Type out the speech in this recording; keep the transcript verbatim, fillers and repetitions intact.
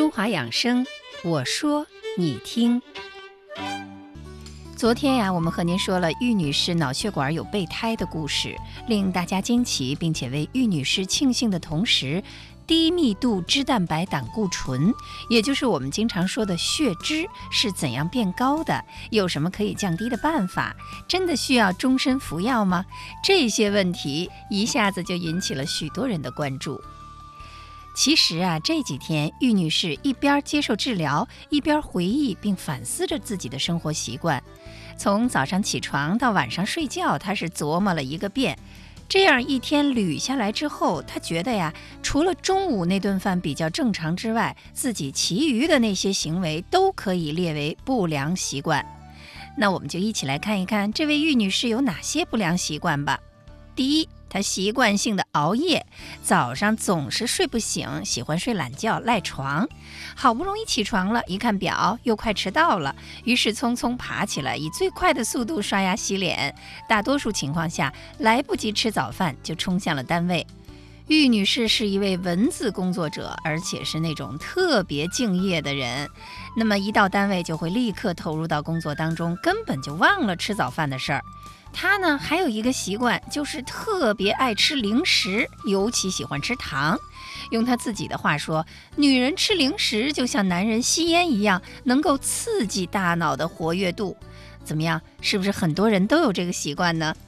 中华养生，我说你听。昨天呀、啊，我们和您说了玉女士脑血管有备胎的故事，令大家惊奇，并且为玉女士庆幸的同时，低密度脂蛋白胆固醇，也就是我们经常说的血脂是怎样变高的，有什么可以降低的办法，真的需要终身服药吗？这些问题一下子就引起了许多人的关注。其实啊，这几天玉女士一边接受治疗，一边回忆并反思着自己的生活习惯。从早上起床到晚上睡觉，她是琢磨了一个遍。这样一天捋下来之后，她觉得呀，除了中午那顿饭比较正常之外，自己其余的那些行为都可以列为不良习惯。那我们就一起来看一看这位玉女士有哪些不良习惯吧。第一，她习惯性的熬夜，早上总是睡不醒，喜欢睡懒觉赖床。好不容易起床了，一看表又快迟到了，于是匆匆爬起来，以最快的速度刷牙洗脸。大多数情况下来不及吃早饭就冲向了单位。玉女士是一位文字工作者，而且是那种特别敬业的人。那么一到单位就会立刻投入到工作当中，根本就忘了吃早饭的事儿。她呢还有一个习惯，就是特别爱吃零食，尤其喜欢吃糖。用她自己的话说，女人吃零食就像男人吸烟一样，能够刺激大脑的活跃度。怎么样，是不是很多人都有这个习惯呢？